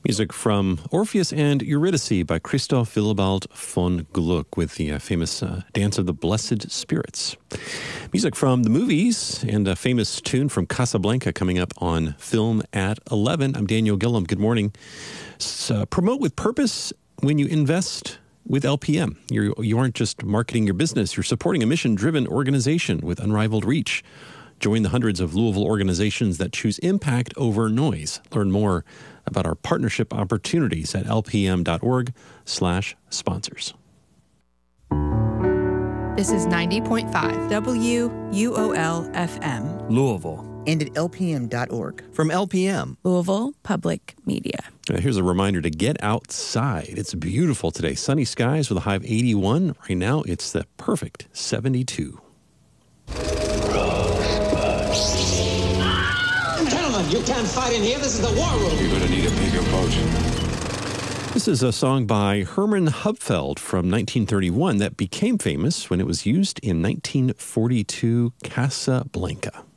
Music from Orpheus and Eurydice by Christoph Willibald von Gluck with the famous Dance of the Blessed Spirits. Music from the movies and a famous tune from Casablanca coming up on Film at 11. I'm Daniel Gillum. Good morning. Promote with purpose when you invest with LPM. You aren't just marketing your business. You're supporting a mission-driven organization with unrivaled reach. Join the hundreds of Louisville organizations that choose impact over noise. Learn more about our partnership opportunities at lpm.org/sponsors. This is 90.5 WUOL-FM. Louisville. And at lpm.org. From LPM. Louisville Public Media. Here's a reminder to get outside. It's beautiful today. Sunny skies with a high of 81. Right now, it's the perfect 72. Gentlemen, you can't fight in here. This is the war room. You're going to need a bigger boat. This is a song by Herman Hupfeld from 1931 that became famous when it was used in 1942 Casablanca.